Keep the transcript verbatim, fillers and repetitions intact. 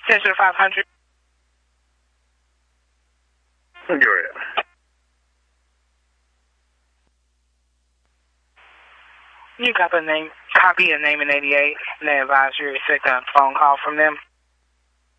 Attention five hundred. You're it. You got a name, copy a name in eighty-eight, and they advise you to expect a phone call from them.